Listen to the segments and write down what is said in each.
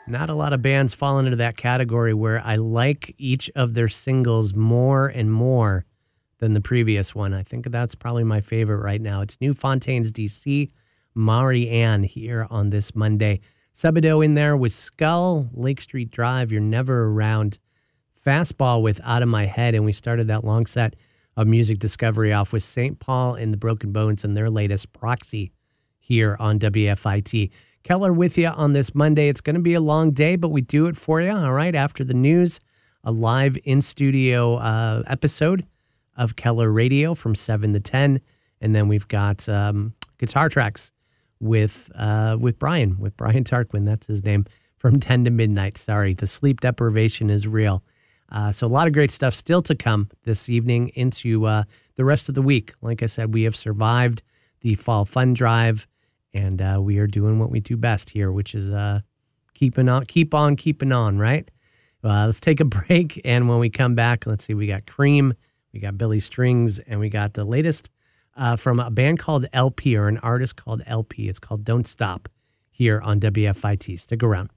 Not a lot of bands fall into that category where I like each of their singles more and more than the previous one. I think that's probably my favorite right now. It's New Fontaines DC, Marianne here on this Monday. Sebadoh in there with Skull, Lake Street Drive, You're Never Around, Fastball with Out of My Head, and we started that long set of music discovery off with St. Paul and the Broken Bones and their latest Proxy here on WFIT. Keller with you on this Monday. It's going to be a long day, but we do it for you, all right? After the news, a live in-studio episode of Keller Radio from 7 to 10, and then we've got Guitar Tracks with Brian Tarquin, that's his name, from 10 to midnight. Sorry, the sleep deprivation is real. So a lot of great stuff still to come this evening into the rest of the week. Like I said, we have survived the Fall Fun Drive, and we are doing what we do best here, which is keep on keeping on, right? Let's take a break, and when we come back, let's see, we got Cream, we got Billy Strings, and we got the latest from a band called LP, or an artist called LP. It's called Don't Stop here on WFIT. Stick around.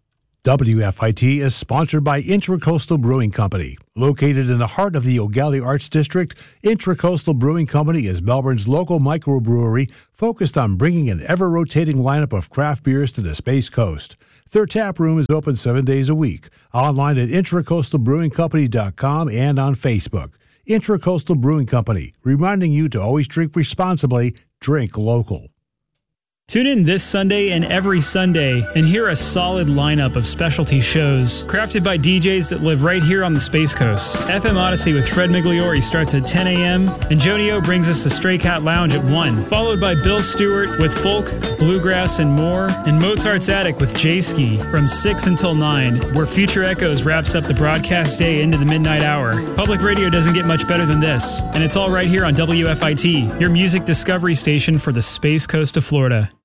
WFIT is sponsored by Intracoastal Brewing Company. Located in the heart of the O'Galley Arts District, Intracoastal Brewing Company is Melbourne's local microbrewery focused on bringing an ever-rotating lineup of craft beers to the Space Coast. Their tap room is open 7 days a week, online at intracoastalbrewingcompany.com and on Facebook. Intracoastal Brewing Company, reminding you to always drink responsibly, drink local. Tune in this Sunday and every Sunday and hear a solid lineup of specialty shows crafted by DJs that live right here on the Space Coast. FM Odyssey with Fred Migliori starts at 10 a.m. and Joni O brings us the Stray Cat Lounge at 1, followed by Bill Stewart with folk, bluegrass, and more, and Mozart's Attic with J-Ski from 6 until 9, where Future Echoes wraps up the broadcast day into the midnight hour. Public radio doesn't get much better than this, and it's all right here on WFIT, your music discovery station for the Space Coast of Florida.